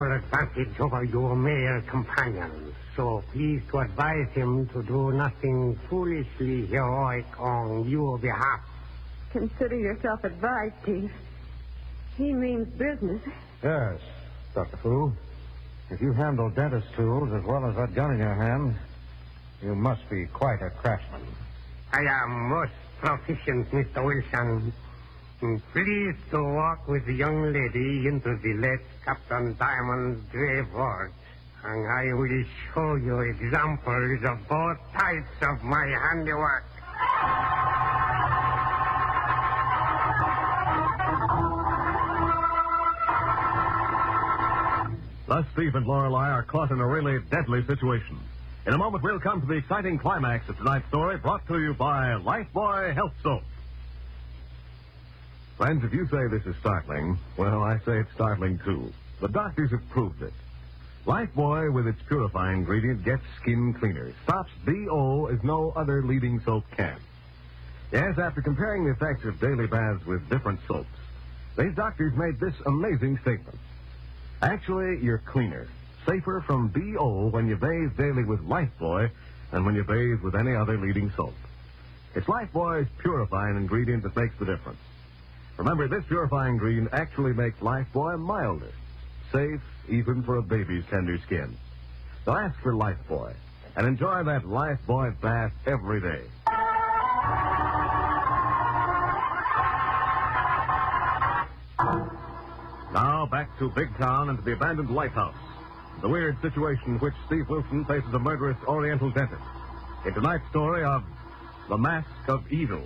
advantage over your male companion. So please to advise him to do nothing foolishly heroic on your behalf. Consider yourself advised, Steve. He means business. Yes, Dr. Fu. If you handle dentist tools as well as that gun in your hand, you must be quite a craftsman. I am most proficient, Mr. Wilson. Please to walk with the young lady into the late Captain Diamond's grave vault, and I will show you examples of both types of my handiwork. Thus, Steve and Lorelei are caught in a really deadly situation. In a moment, we'll come to the exciting climax of tonight's story, brought to you by Lifebuoy Health Soap. Friends, if you say this is startling, well, I say it's startling, too. The doctors have proved it. Lifebuoy, with its purifying ingredient, gets skin cleaner. Stops BO as no other leading soap can. Yes, after comparing the effects of daily baths with different soaps, these doctors made this amazing statement. Actually, you're cleaner, safer from BO when you bathe daily with Lifebuoy than when you bathe with any other leading soap. It's Lifebuoy's purifying ingredient that makes the difference. Remember, this purifying ingredient actually makes Lifebuoy milder, safe even for a baby's tender skin. So ask for Lifebuoy and enjoy that Lifebuoy bath every day. Now back to Big Town and to the abandoned lighthouse. The weird situation in which Steve Wilson faces a murderous Oriental dentist. In tonight's story of The Mask of Evil.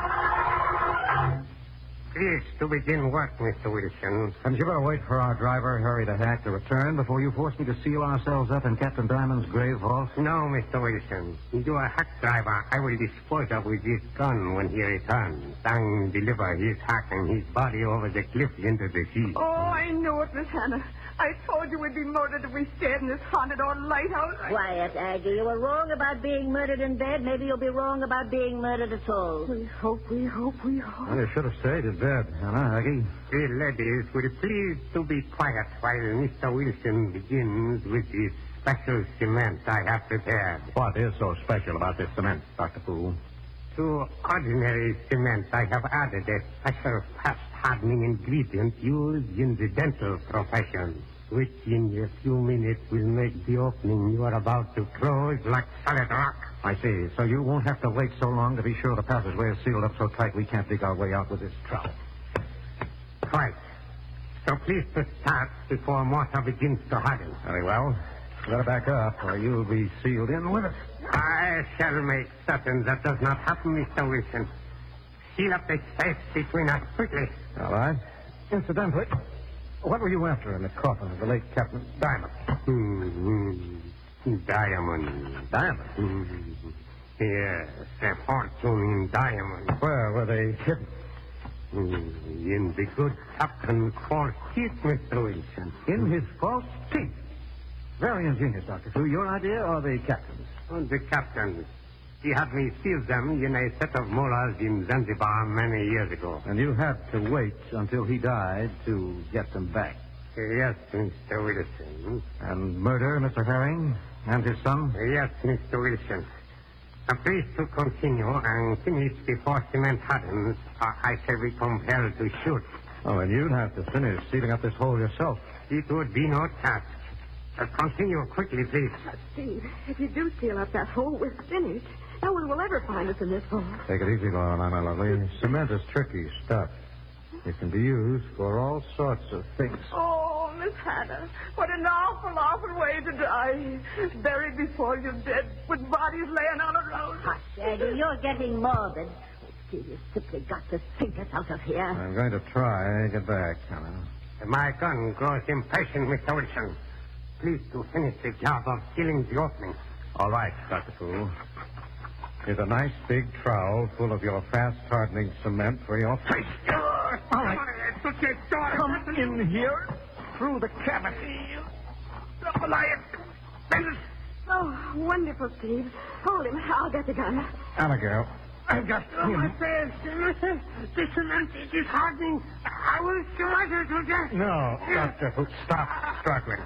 Please to begin work, Mr. Wilson. Hadn't you better wait for our driver, Harry the Hack, to return before you force me to seal ourselves up in Captain Diamond's grave vault? No, Mr. Wilson. You are a hack driver. I will dispose of with this gun when he returns and deliver his hack and his body over the cliff into the sea. Oh, I knew it, Miss Hannah. I told you we'd be murdered if we stayed in this haunted old lighthouse. Quiet, Aggie. You were wrong about being murdered in bed. Maybe you'll be wrong about being murdered at all. We hope. Well, you should have stayed in bed, Hannah, Aggie. The ladies will please to be quiet while Mr. Wilson begins with the special cement I have prepared. What is so special about this cement, Dr. Fu? To ordinary cement, I have added a special fast-hardening ingredient used in the dental profession, which in a few minutes will make the opening you are about to close like solid rock. I see. So you won't have to wait so long to be sure the passageway is sealed up so tight we can't dig our way out with this trowel. Quite. So please to start before mortar begins to harden. Very well. You better back up or you'll be sealed in with it. I shall make certain that does not happen, Mr. Wilson. Seal up the space between us quickly. All right. Incidentally, what were you after in the coffin of the late Captain Diamond? Diamond. Diamond? Yes, a fortune in diamonds. Where were they hidden? In the good captain's false teeth, Mr. Wilson. In his false teeth? Very ingenious, Dr. Fu. Your idea or the captain's? The captain's. He had me seal them in a set of molars in Zanzibar many years ago. And you had to wait until he died to get them back? Yes, Mr. Wilson. And murder Mr. Herring and his son? Yes, Mr. Wilson. Please to continue and finish before cement hardens, or I shall be compelled to shoot. Oh, and you'd have to finish sealing up this hole yourself. It would be no task. Continue quickly, please. Steve, if you do seal up that hole, we're finished. No one will ever find us in this hole. Take it easy, Lorelei, my lovely. Cement is tricky stuff. It can be used for all sorts of things. Oh, Miss Hannah, what an awful, awful way to die. Buried before you're dead, with bodies laying all around. Hush, Aggie, you're getting morbid. Steve, you've simply got to think us out of here. I'm going to try. Get back, Hannah. My gun grows impatient, Mr. Wilson. Please to finish the job of sealing the opening. All right, Dr. Fu. Here's a nice big trowel full of your fast-hardening cement for your face. All right. Come in here through the cavity. Oh, wonderful, Steve. Hold him. I'll get the gun. Abigail, I've got my face. The cement is hardening. I will smother to death. No, Dr. Fu, stop struggling.